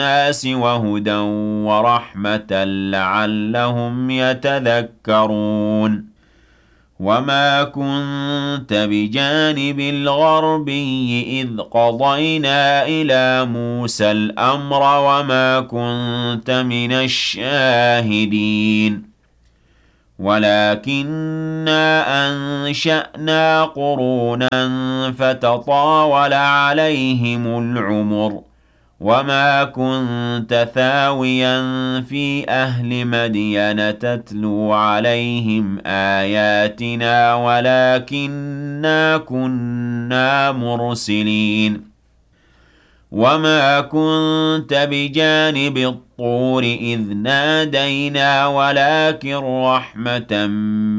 الناس وهدى ورحمة لعلهم يتذكرون وما كنت بجانب الغربي إذ قضينا إلى موسى الأمر وما كنت من الشاهدين ولكننا أنشأنا قرونا فتطاول عليهم العمر وما كنت ثاويا في أهل مدين تتلو عليهم آياتنا ولكننا كنا مرسلين وما كنت بجانب الطور إذ نادينا ولكن رحمة